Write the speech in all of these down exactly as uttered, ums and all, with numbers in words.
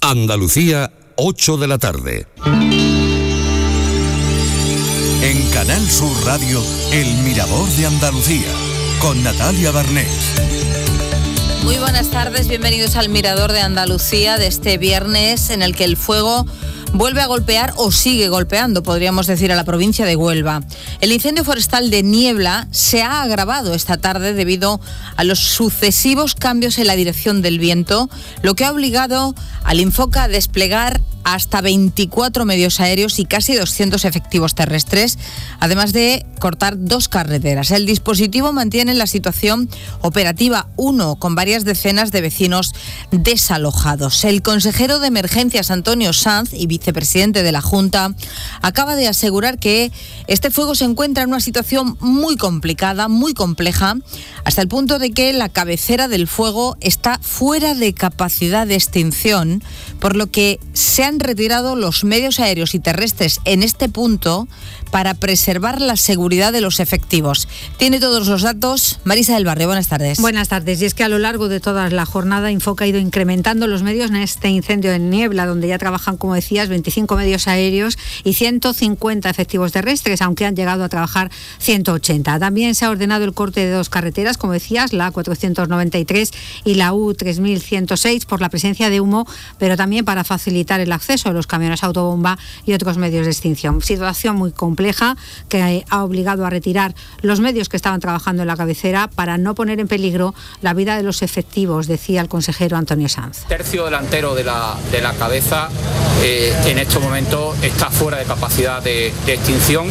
Andalucía, ocho de la tarde. En Canal Sur Radio, El Mirador de Andalucía, con Natalia Barnés. Muy buenas tardes, bienvenidos al Mirador de Andalucía de este viernes, en el que el fuego vuelve a golpear o sigue golpeando, podríamos decir, a la provincia de Huelva. El incendio forestal de Niebla se ha agravado esta tarde debido a los sucesivos cambios en la dirección del viento, lo que ha obligado al Infoca a desplegar hasta veinticuatro medios aéreos y casi doscientos efectivos terrestres, además de cortar dos carreteras. El dispositivo mantiene la situación operativa uno, con varias decenas de vecinos desalojados. El consejero de Emergencias, Antonio Sanz, y vicepresidente de la Junta, acaba de asegurar que este fuego se encuentra en una situación muy complicada, muy compleja, hasta el punto de que la cabecera del fuego está fuera de capacidad de extinción, por lo que se han retirado los medios aéreos y terrestres en este punto para preservar la seguridad de los efectivos. Tiene todos los datos Marisa del Barrio. Buenas tardes. Buenas tardes. Y es que a lo largo de toda la jornada Infoca ha ido incrementando los medios en este incendio en Niebla, donde ya trabajan, como decías, veinticinco medios aéreos y ciento cincuenta efectivos terrestres, aunque han llegado a trabajar ciento ochenta. También se ha ordenado el corte de dos carreteras, como decías, la A cuatrocientos noventa y tres y la U tres mil ciento seis, por la presencia de humo, pero también para facilitar el acceso a los camiones autobomba y otros medios de extinción. Situación muy compleja que ha obligado a retirar los medios que estaban trabajando en la cabecera para no poner en peligro la vida de los efectivos, decía el consejero Antonio Sanz. Tercio delantero de la, de la cabeza eh, en estos momentos está fuera de capacidad de, de extinción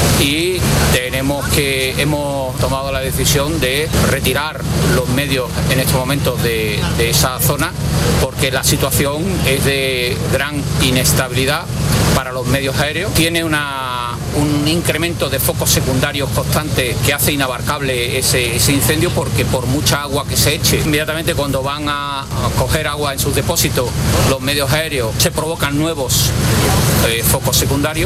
y tenemos que hemos tomado la decisión de retirar los medios en estos momentos de, de esa zona, porque la situación es de gran inestabilidad para los medios aéreos. Tiene una, un incremento de focos secundarios constante que hace inabarcable ese, ese incendio, porque por mucha agua que se eche, inmediatamente cuando van a, a coger agua en sus depósitos los medios aéreos, se provocan nuevos eh, focos secundarios.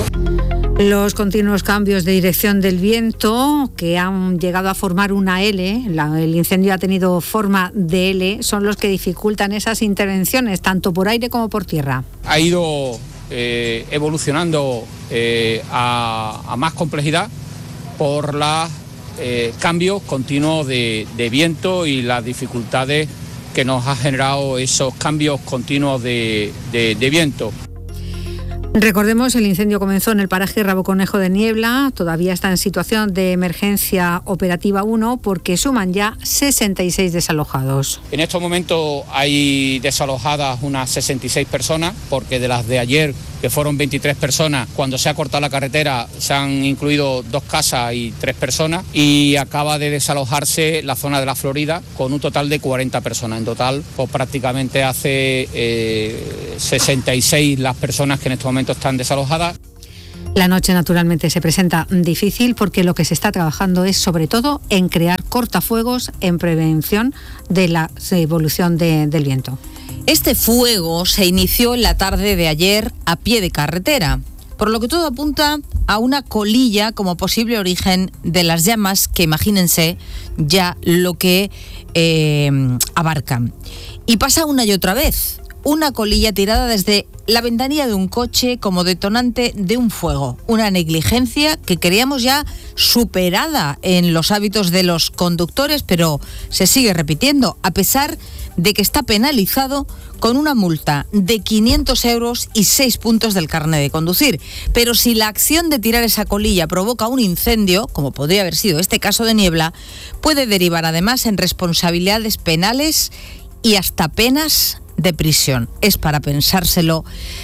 Los continuos cambios de dirección del viento, que han llegado a formar una L, la, el incendio ha tenido forma de L, son los que dificultan esas intervenciones, tanto por aire como por tierra. Ha ido eh, evolucionando eh, a, a más complejidad por los eh, cambios continuos de, de viento y las dificultades que nos ha generado esos cambios continuos de, de, de viento. Recordemos, el incendio comenzó en el paraje Raboconejo de Niebla, todavía está en situación de emergencia operativa uno porque suman ya sesenta y seis desalojados. En estos momentos hay desalojadas unas sesenta y seis personas, porque de las de ayer, que fueron veintitrés personas, cuando se ha cortado la carretera se han incluido dos casas y tres personas, y acaba de desalojarse la zona de la Florida con un total de cuarenta personas. En total, pues prácticamente hace eh, sesenta y seis las personas que en estos momentos están desalojadas. La noche naturalmente se presenta difícil porque lo que se está trabajando es sobre todo en crear cortafuegos en prevención de la evolución de, del viento. Este fuego se inició en la tarde de ayer a pie de carretera, por lo que todo apunta a una colilla como posible origen de las llamas, que imagínense ya lo que eh, abarcan. Y pasa una y otra vez. Una colilla tirada desde la ventanilla de un coche como detonante de un fuego. Una negligencia que creíamos ya superada en los hábitos de los conductores, pero se sigue repitiendo, a pesar de que está penalizado con una multa de quinientos euros y seis puntos del carnet de conducir. Pero si la acción de tirar esa colilla provoca un incendio, como podría haber sido este caso de Niebla, puede derivar además en responsabilidades penales y hasta penas de prisión. Es para pensárselo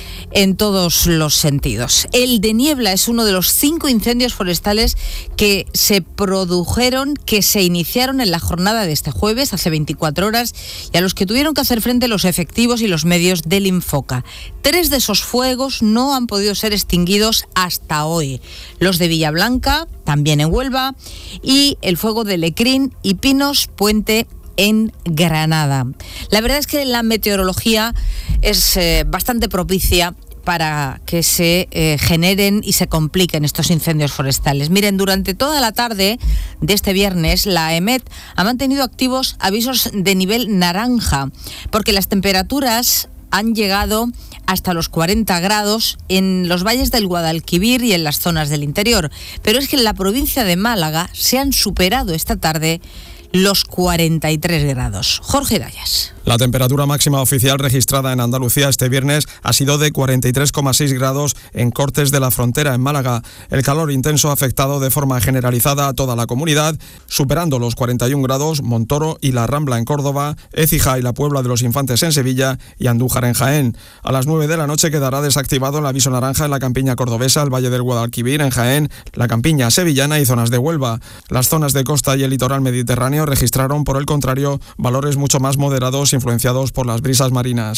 en todos los sentidos. El de Niebla es uno de los cinco incendios forestales que se produjeron, que se iniciaron en la jornada de este jueves, hace veinticuatro horas, y a los que tuvieron que hacer frente los efectivos y los medios del Infoca. Tres de esos fuegos no han podido ser extinguidos hasta hoy. Los de Villablanca, también en Huelva, y el fuego de Lecrín y Pinos Puente en Granada. La verdad es que la meteorología es eh, bastante propicia para que se eh, generen y se compliquen estos incendios forestales. Miren, durante toda la tarde de este viernes, la EMET ha mantenido activos avisos de nivel naranja, porque las temperaturas han llegado hasta los cuarenta grados en los valles del Guadalquivir y en las zonas del interior. Pero es que en la provincia de Málaga se han superado esta tarde los cuarenta y tres grados. Jorge Dayas. La temperatura máxima oficial registrada en Andalucía este viernes ha sido de cuarenta y tres coma seis grados en Cortes de la Frontera, en Málaga. El calor intenso ha afectado de forma generalizada a toda la comunidad, superando los cuarenta y un grados Montoro y La Rambla en Córdoba, Écija y la Puebla de los Infantes en Sevilla y Andújar en Jaén. A las nueve de la noche quedará desactivado el aviso naranja en la campiña cordobesa, el Valle del Guadalquivir en Jaén, la campiña sevillana y zonas de Huelva. Las zonas de costa y el litoral mediterráneo registraron, por el contrario, valores mucho más moderados, influenciados por las brisas marinas.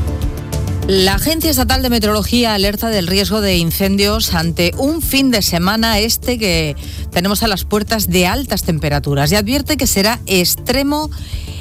La Agencia Estatal de Meteorología alerta del riesgo de incendios ante un fin de semana este que tenemos a las puertas de altas temperaturas y advierte que será extremo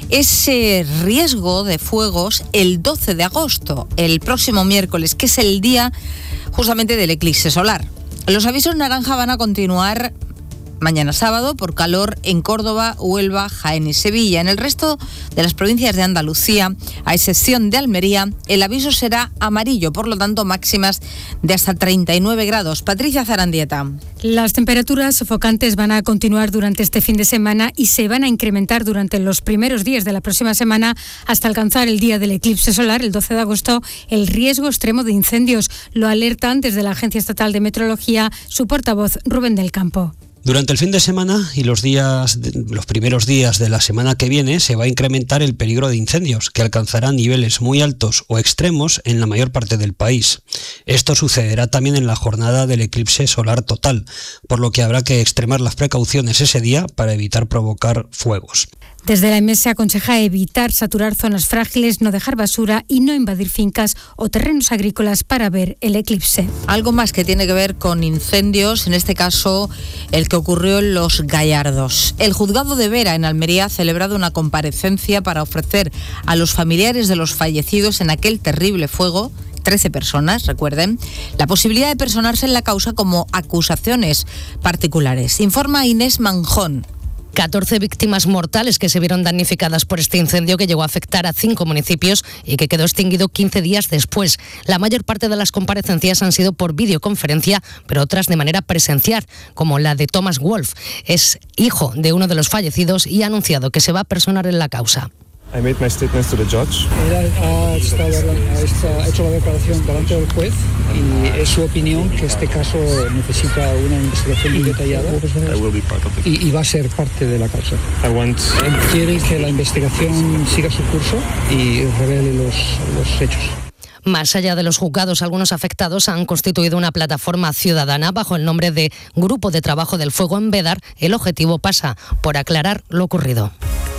ese riesgo de fuegos el doce de agosto, el próximo miércoles, que es el día justamente del eclipse solar. Los avisos naranja van a continuar mañana sábado por calor en Córdoba, Huelva, Jaén y Sevilla. En el resto de las provincias de Andalucía, a excepción de Almería, el aviso será amarillo, por lo tanto máximas de hasta treinta y nueve grados. Patricia Zarandieta. Las temperaturas sofocantes van a continuar durante este fin de semana y se van a incrementar durante los primeros días de la próxima semana hasta alcanzar el día del eclipse solar, el doce de agosto, el riesgo extremo de incendios. Lo alertan desde la Agencia Estatal de Meteorología su portavoz Rubén del Campo. Durante el fin de semana y los días, los primeros días de la semana que viene se va a incrementar el peligro de incendios, que alcanzará niveles muy altos o extremos en la mayor parte del país. Esto sucederá también en la jornada del eclipse solar total, por lo que habrá que extremar las precauciones ese día para evitar provocar fuegos. Desde la E M E S se aconseja evitar saturar zonas frágiles, no dejar basura y no invadir fincas o terrenos agrícolas para ver el eclipse. Algo más que tiene que ver con incendios, en este caso el que ocurrió en Los Gallardos. El juzgado de Vera, en Almería, ha celebrado una comparecencia para ofrecer a los familiares de los fallecidos en aquel terrible fuego, trece personas, recuerden, la posibilidad de personarse en la causa como acusaciones particulares. Informa Inés Manjón. catorce víctimas mortales que se vieron damnificadas por este incendio que llegó a afectar a cinco municipios y que quedó extinguido quince días después. La mayor parte de las comparecencias han sido por videoconferencia, pero otras de manera presencial, como la de Thomas Wolf. Es hijo de uno de los fallecidos y ha anunciado que se va a personar en la causa. I made my statements to the judge. Él ha, estado, ha hecho la declaración delante del juez y es su opinión que este caso necesita una investigación muy detallada I will be part of it. y, y va a ser parte de la causa. I want... Él quiere que la investigación siga su curso y revele los, los hechos. Más allá de los juzgados, algunos afectados han constituido una plataforma ciudadana bajo el nombre de Grupo de Trabajo del Fuego en Bédar. El objetivo pasa por aclarar lo ocurrido.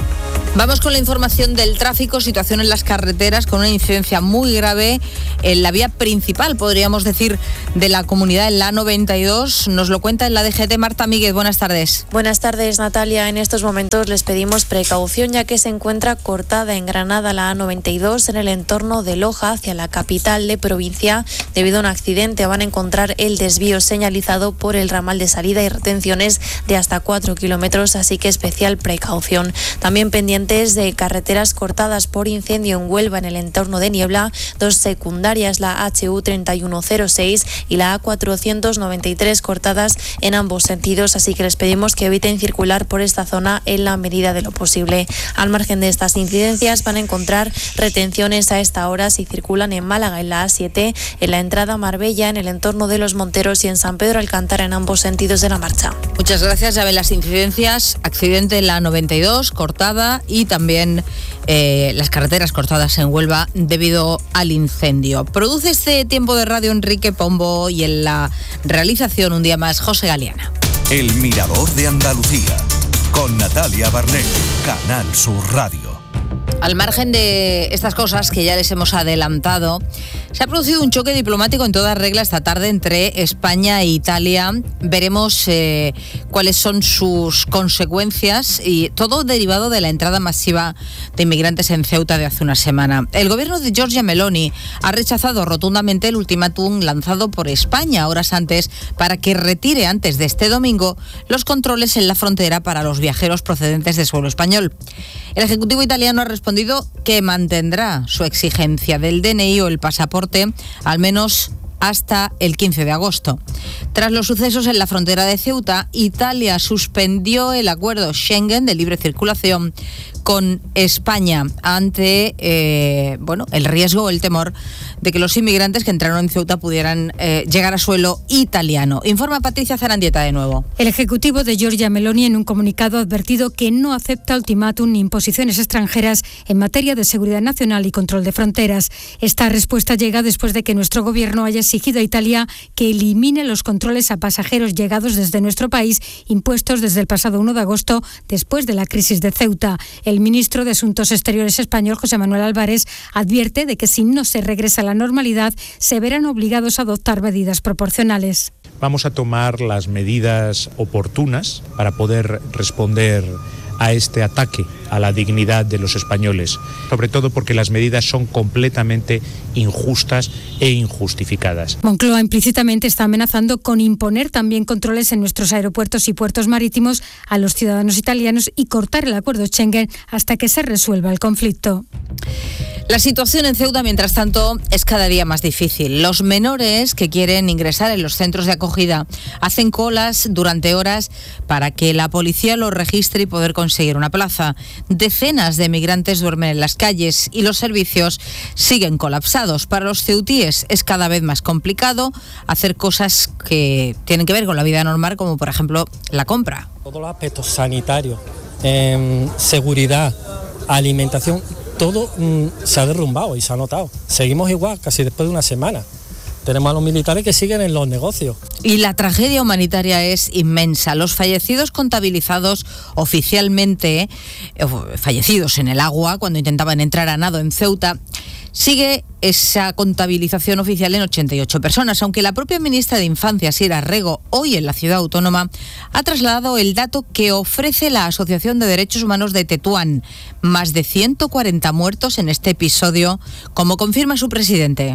Vamos con la información del tráfico, situación en las carreteras con una incidencia muy grave en la vía principal, podríamos decir, de la comunidad, en la A noventa y dos. Nos lo cuenta en la D G T Marta Míguez. Buenas tardes. Buenas tardes, Natalia. En estos momentos les pedimos precaución ya que se encuentra cortada en Granada la A noventa y dos en el entorno de Loja hacia la capital de provincia. Debido a un accidente van a encontrar el desvío señalizado por el ramal de salida y retenciones de hasta cuatro kilómetros, así que especial precaución. También pendiente de carreteras cortadas por incendio en Huelva en el entorno de Niebla, dos secundarias, la H U treinta y uno cero seis y la A cuatrocientos noventa y tres cortadas en ambos sentidos, así que les pedimos que eviten circular por esta zona en la medida de lo posible. Al margen de estas incidencias van a encontrar retenciones a esta hora si circulan en Málaga en la A siete, en la entrada a Marbella, en el entorno de Los Monteros y en San Pedro Alcántara en ambos sentidos de la marcha. Muchas gracias. Ya ven las incidencias, accidente en la A noventa y dos cortada y también eh, las carreteras cortadas en Huelva debido al incendio. Produce este tiempo de radio Enrique Pombo y en la realización un día más José Galeana. El Mirador de Andalucía con Natalia Barnett, Canal Sur Radio. Al margen de estas cosas que ya les hemos adelantado, se ha producido un choque diplomático en toda regla esta tarde entre España e Italia. Veremos eh, cuáles son sus consecuencias y todo derivado de la entrada masiva de inmigrantes en Ceuta de hace una semana. El gobierno de Giorgia Meloni ha rechazado rotundamente el ultimátum lanzado por España horas antes para que retire antes de este domingo los controles en la frontera para los viajeros procedentes de suelo español. El Ejecutivo italiano ha respondido respondido que mantendrá su exigencia del D N I o el pasaporte al menos hasta el quince de agosto. Tras los sucesos en la frontera de Ceuta, Italia suspendió el acuerdo Schengen de libre circulación con España ante eh, bueno, el riesgo o el temor de que los inmigrantes que entraron en Ceuta pudieran eh, llegar a suelo italiano. Informa Patricia Zarandieta de nuevo. El ejecutivo de Giorgia Meloni en un comunicado ha advertido que no acepta ultimátum ni imposiciones extranjeras en materia de seguridad nacional y control de fronteras. Esta respuesta llega después de que nuestro gobierno haya exigido a Italia que elimine los controles a pasajeros llegados desde nuestro país impuestos desde el pasado uno de agosto después de la crisis de Ceuta. El ministro de Asuntos Exteriores español, José Manuel Álvarez, advierte de que si no se regresa a la normalidad, se verán obligados a adoptar medidas proporcionales. Vamos a tomar las medidas oportunas para poder responder a este ataque a la dignidad de los españoles, sobre todo porque las medidas son completamente injustas e injustificadas. Moncloa implícitamente está amenazando con imponer también controles en nuestros aeropuertos y puertos marítimos a los ciudadanos italianos y cortar el acuerdo Schengen hasta que se resuelva el conflicto. La situación en Ceuta, mientras tanto, es cada día más difícil. Los menores que quieren ingresar en los centros de acogida hacen colas durante horas para que la policía los registre y poder conseguir una plaza. Decenas de migrantes duermen en las calles y los servicios siguen colapsados. Para los ceutíes es cada vez más complicado hacer cosas que tienen que ver con la vida normal, como por ejemplo la compra. Todos los aspectos sanitarios, eh, seguridad, alimentación, todo mm, se ha derrumbado y se ha notado. Seguimos igual, casi después de una semana. Tenemos a los militares que siguen en los negocios. Y la tragedia humanitaria es inmensa. Los fallecidos contabilizados oficialmente, eh, fallecidos en el agua cuando intentaban entrar a nado en Ceuta, sigue esa contabilización oficial en ochenta y ocho personas, aunque la propia ministra de Infancia, Sira Rego, hoy en la ciudad autónoma, ha trasladado el dato que ofrece la Asociación de Derechos Humanos de Tetuán. Más de ciento cuarenta muertos en este episodio, como confirma su presidente.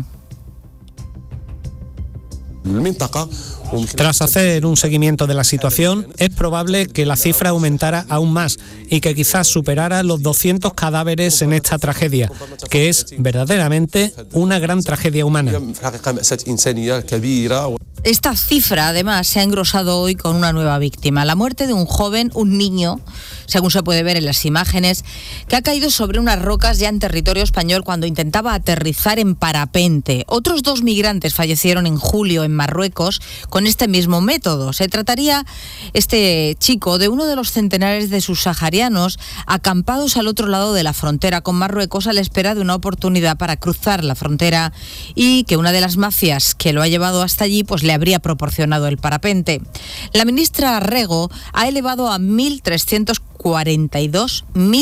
Tras hacer un seguimiento de la situación, es probable que la cifra aumentara aún más y que quizás superara los doscientos cadáveres en esta tragedia, que es verdaderamente una gran tragedia humana. Esta cifra, además, se ha engrosado hoy con una nueva víctima. La muerte de un joven, un niño, según se puede ver en las imágenes, que ha caído sobre unas rocas ya en territorio español cuando intentaba aterrizar en parapente. Otros dos migrantes fallecieron en julio en Marruecos con este mismo método. Se trataría, este chico, de uno de los centenares de subsaharianos acampados al otro lado de la frontera con Marruecos a la espera de una oportunidad para cruzar la frontera y que una de las mafias que lo ha llevado hasta allí pues le habría proporcionado el parapente. La ministra Rego ha elevado a mil trescientos cuarenta y dos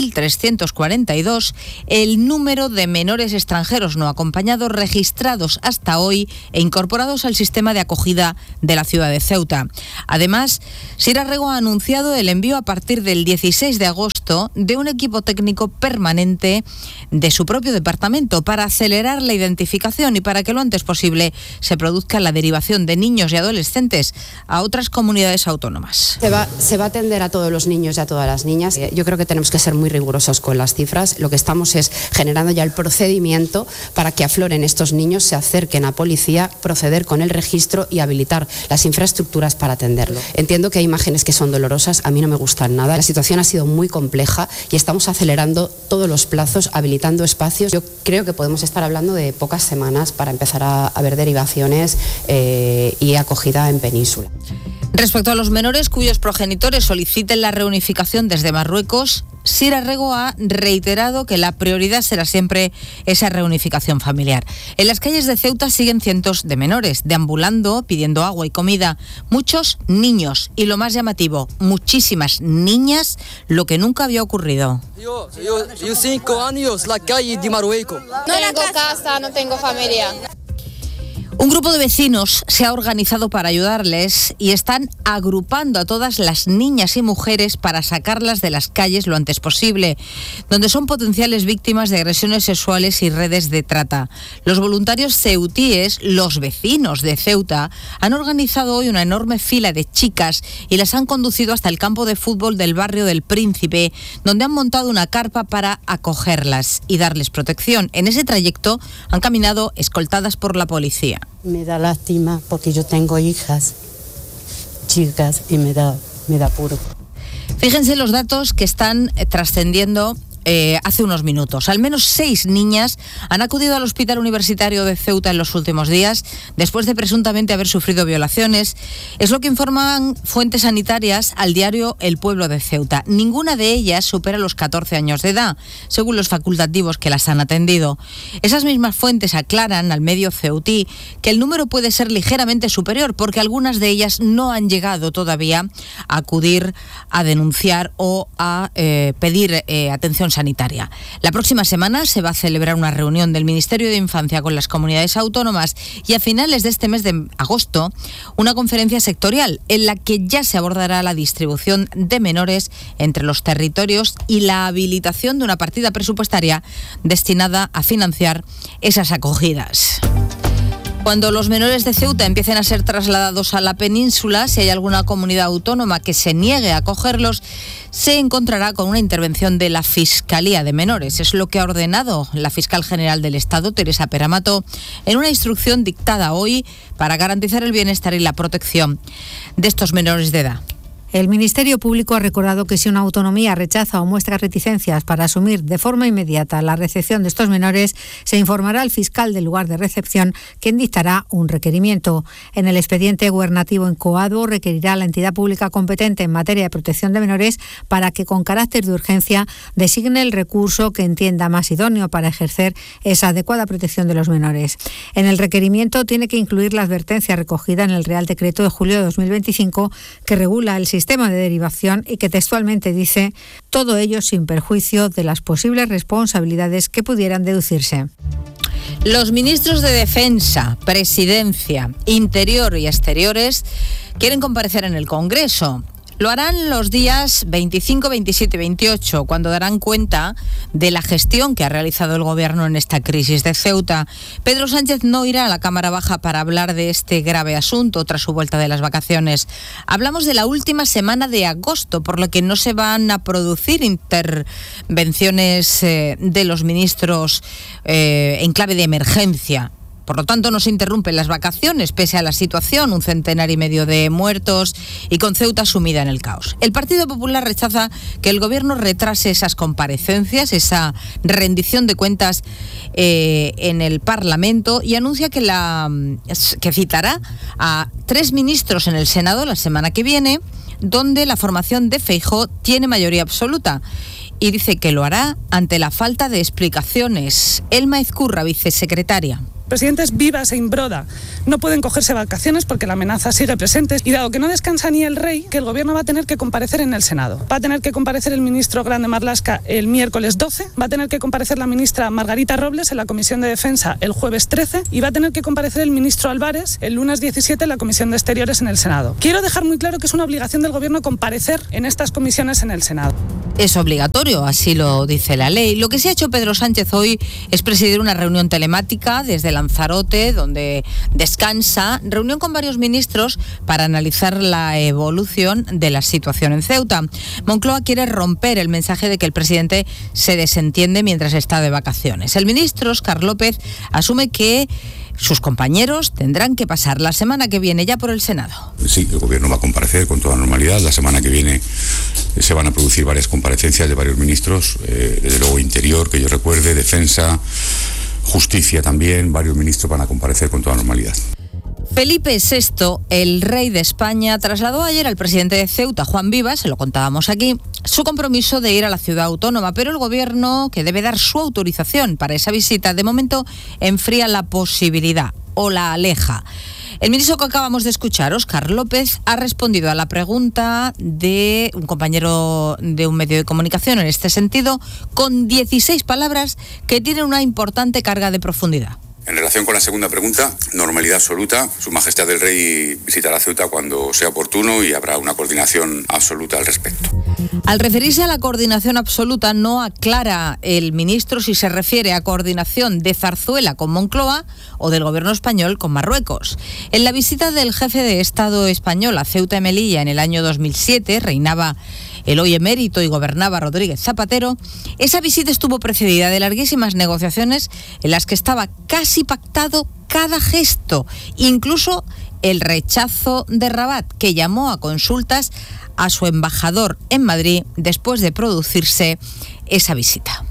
el número de menores extranjeros no acompañados registrados hasta hoy e incorporados al sistema de acogida de la ciudad de Ceuta. Además, Sira Rego ha anunciado el envío a partir del dieciséis de agosto de un equipo técnico permanente de su propio departamento para acelerar la identificación y para que lo antes posible se produzca la derivación de niños y adolescentes a otras comunidades autónomas. Se va, se va a atender a todos los niños y a todas las niñas. Yo creo que tenemos que ser muy rigurosos con las cifras. Lo que estamos es generando ya el procedimiento para que afloren estos niños, se acerquen a policía, proceder con el registro y habilitar las infraestructuras para atenderlo. Entiendo que hay imágenes que son dolorosas, a mí no me gustan nada. La situación ha sido muy compleja y estamos acelerando todos los plazos, habilitando espacios. Yo creo que podemos estar hablando de pocas semanas para empezar a, a ver derivaciones eh, y acogida en península. Respecto a los menores cuyos progenitores soliciten la reunificación desde Marruecos, Sira Rego ha reiterado que la prioridad será siempre esa reunificación familiar. En las calles de Ceuta siguen cientos de menores, deambulando, pidiendo agua y comida. Muchos niños y, lo más llamativo, muchísimas niñas, lo que nunca había ocurrido. Yo, yo, yo cinco años, la calle de Marruecos. No tengo casa, no tengo familia. Un grupo de vecinos se ha organizado para ayudarles y están agrupando a todas las niñas y mujeres para sacarlas de las calles lo antes posible, donde son potenciales víctimas de agresiones sexuales y redes de trata. Los voluntarios ceutíes, los vecinos de Ceuta, han organizado hoy una enorme fila de chicas y las han conducido hasta el campo de fútbol del barrio del Príncipe, donde han montado una carpa para acogerlas y darles protección. En ese trayecto han caminado escoltadas por la policía. Me da lástima porque yo tengo hijas, chicas, y me da, me da puro. Fíjense los datos que están trascendiendo Eh, hace unos minutos. Al menos seis niñas han acudido al Hospital Universitario de Ceuta en los últimos días después de presuntamente haber sufrido violaciones. Es lo que informan fuentes sanitarias al diario El Pueblo de Ceuta. Ninguna de ellas supera los catorce años de edad, según los facultativos que las han atendido. Esas mismas fuentes aclaran al medio ceutí que el número puede ser ligeramente superior porque algunas de ellas no han llegado todavía a acudir a denunciar o a eh, pedir eh, atención sanitaria. La próxima semana se va a celebrar una reunión del Ministerio de Infancia con las comunidades autónomas y a finales de este mes de agosto una conferencia sectorial en la que ya se abordará la distribución de menores entre los territorios y la habilitación de una partida presupuestaria destinada a financiar esas acogidas. Cuando los menores de Ceuta empiecen a ser trasladados a la península, si hay alguna comunidad autónoma que se niegue a acogerlos, se encontrará con una intervención de la Fiscalía de Menores. Es lo que ha ordenado la fiscal general del Estado, Teresa Peramato, en una instrucción dictada hoy para garantizar el bienestar y la protección de estos menores de edad. El Ministerio Público ha recordado que si una autonomía rechaza o muestra reticencias para asumir de forma inmediata la recepción de estos menores, se informará al fiscal del lugar de recepción, quien dictará un requerimiento. En el expediente gubernativo incoado requerirá a la entidad pública competente en materia de protección de menores para que con carácter de urgencia designe el recurso que entienda más idóneo para ejercer esa adecuada protección de los menores. En el requerimiento tiene que incluir la advertencia recogida en el Real Decreto de julio de dos mil veinticinco que regula el sistema sistema de derivación y que textualmente dice todo ello sin perjuicio de las posibles responsabilidades que pudieran deducirse. Los ministros de Defensa, Presidencia, Interior y Exteriores quieren comparecer en el Congreso. Lo harán los días veinticinco, veintisiete y veintiocho, cuando darán cuenta de la gestión que ha realizado el Gobierno en esta crisis de Ceuta. Pedro Sánchez no irá a la Cámara Baja para hablar de este grave asunto tras su vuelta de las vacaciones. Hablamos de la última semana de agosto, por lo que no se van a producir intervenciones eh, de los ministros eh, en clave de emergencia. Por lo tanto, no se interrumpen las vacaciones, pese a la situación, un centenar y medio de muertos y con Ceuta sumida en el caos. El Partido Popular rechaza que el Gobierno retrase esas comparecencias, esa rendición de cuentas eh, en el Parlamento y anuncia que, la, que citará a tres ministros en el Senado la semana que viene, donde la formación de Feijóo tiene mayoría absoluta. Y dice que lo hará ante la falta de explicaciones. Elma Ezcurra, vicesecretaria. Presidentes Vivas e Imbroda no pueden cogerse vacaciones porque la amenaza sigue presente y dado que no descansa ni el rey, que el Gobierno va a tener que comparecer en el Senado. Va a tener que comparecer el ministro Grande Marlaska el miércoles doce, va a tener que comparecer la ministra Margarita Robles en la Comisión de Defensa el jueves trece y va a tener que comparecer el ministro Álvarez el lunes diecisiete en la Comisión de Exteriores en el Senado. Quiero dejar muy claro que es una obligación del Gobierno comparecer en estas comisiones en el Senado. Es obligatorio, así lo dice la ley. Lo que sí ha hecho Pedro Sánchez hoy es presidir una reunión telemática desde Lanzarote, donde descansa, reunión con varios ministros para analizar la evolución de la situación en Ceuta. Moncloa quiere romper el mensaje de que el presidente se desentiende mientras está de vacaciones. El ministro Óscar López asume que sus compañeros tendrán que pasar la semana que viene ya por el Senado. Sí, el Gobierno va a comparecer con toda normalidad. La semana que viene se van a producir varias comparecencias de varios ministros, eh, desde luego Interior, que yo recuerde, Defensa, Justicia también, varios ministros van a comparecer con toda normalidad. Felipe sexto, el rey de España, trasladó ayer al presidente de Ceuta, Juan Vivas, se lo contábamos aquí, su compromiso de ir a la ciudad autónoma, pero el Gobierno, que debe dar su autorización para esa visita, de momento enfría la posibilidad o la aleja. El ministro que acabamos de escuchar, Óscar López, ha respondido a la pregunta de un compañero de un medio de comunicación en este sentido, con dieciséis palabras que tienen una importante carga de profundidad. En relación con la segunda pregunta, normalidad absoluta. Su Majestad el Rey visitará Ceuta cuando sea oportuno y habrá una coordinación absoluta al respecto. Al referirse a la coordinación absoluta, no aclara el ministro si se refiere a coordinación de Zarzuela con Moncloa o del gobierno español con Marruecos. En la visita del jefe de Estado español a Ceuta y Melilla en el año dos mil siete, reinaba el hoy emérito y gobernaba Rodríguez Zapatero, esa visita estuvo precedida de larguísimas negociaciones en las que estaba casi pactado cada gesto, incluso el rechazo de Rabat, que llamó a consultas a su embajador en Madrid después de producirse esa visita.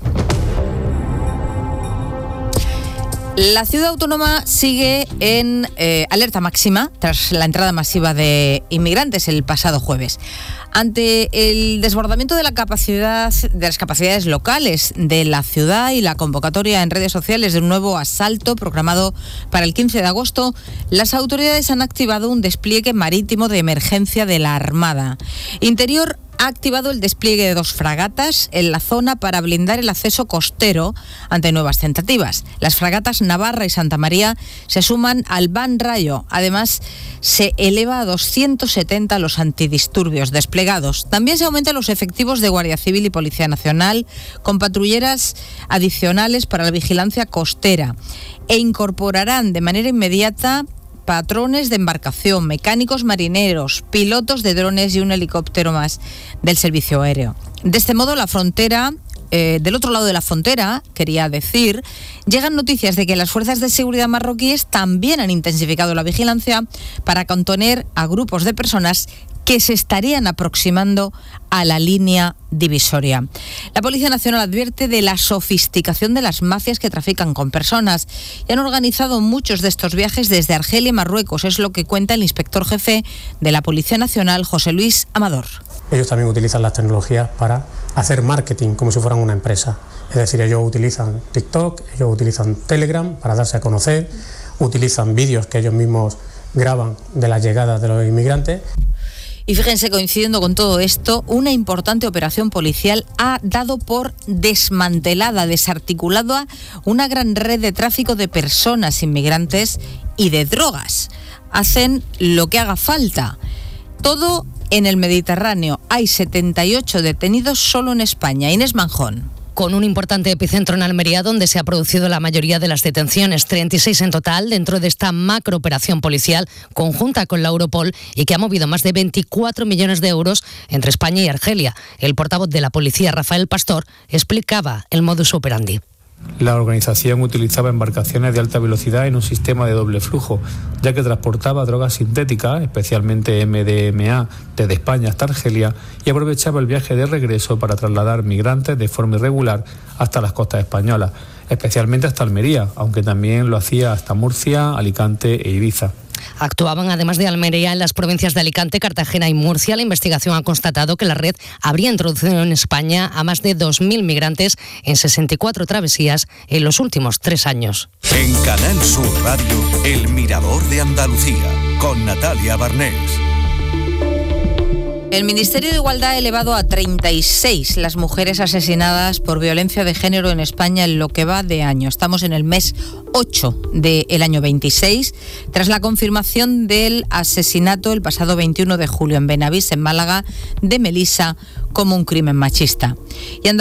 La ciudad autónoma sigue en eh, alerta máxima tras la entrada masiva de inmigrantes el pasado jueves. Ante el desbordamiento de la capacidad de las capacidades locales de la ciudad y la convocatoria en redes sociales de un nuevo asalto programado para el quince de agosto, las autoridades han activado un despliegue marítimo de emergencia de la Armada. Interior ha activado el despliegue de dos fragatas en la zona para blindar el acceso costero ante nuevas tentativas. Las fragatas Navarra y Santa María se suman al Ban Rayo. Además, se eleva a doscientos setenta los antidisturbios desplegados. También se aumentan los efectivos de Guardia Civil y Policía Nacional con patrulleras adicionales para la vigilancia costera e incorporarán de manera inmediata patrones de embarcación, mecánicos marineros, pilotos de drones y un helicóptero más del servicio aéreo. De este modo, la frontera, eh, del otro lado de la frontera, quería decir, llegan noticias de que las fuerzas de seguridad marroquíes también han intensificado la vigilancia para contener a grupos de personas que se estarían aproximando a la línea divisoria. La Policía Nacional advierte de la sofisticación de las mafias que trafican con personas y han organizado muchos de estos viajes desde Argelia y Marruecos, es lo que cuenta el inspector jefe de la Policía Nacional, José Luis Amador. Ellos también utilizan las tecnologías para hacer marketing como si fueran una empresa. Es decir, ellos utilizan TikTok, ellos utilizan Telegram para darse a conocer, utilizan vídeos que ellos mismos graban de la llegada de los inmigrantes. Y fíjense, coincidiendo con todo esto, una importante operación policial ha dado por desmantelada, desarticulada, una gran red de tráfico de personas inmigrantes y de drogas. Hacen lo que haga falta. Todo en el Mediterráneo. Hay setenta y ocho detenidos solo en España. Inés Manjón. Con un importante epicentro en Almería, donde se ha producido la mayoría de las detenciones, treinta y seis en total, dentro de esta macrooperación policial conjunta con la Europol y que ha movido más de veinticuatro millones de euros entre España y Argelia. El portavoz de la policía, Rafael Pastor, explicaba el modus operandi. La organización utilizaba embarcaciones de alta velocidad en un sistema de doble flujo, ya que transportaba drogas sintéticas, especialmente eme de eme a, desde España hasta Argelia, y aprovechaba el viaje de regreso para trasladar migrantes de forma irregular hasta las costas españolas, especialmente hasta Almería, aunque también lo hacía hasta Murcia, Alicante e Ibiza. Actuaban además de Almería en las provincias de Alicante, Cartagena y Murcia. La investigación ha constatado que la red habría introducido en España a más de dos mil migrantes en sesenta y cuatro travesías en los últimos tres años. En Canal Sur Radio, El Mirador de Andalucía, con Natalia Barnés. El Ministerio de Igualdad ha elevado a treinta y seis las mujeres asesinadas por violencia de género en España en lo que va de año. Estamos en el mes ocho del año veintiséis, tras la confirmación del asesinato el pasado veintiuno de julio en Benavís, en Málaga, de Melisa, como un crimen machista. Y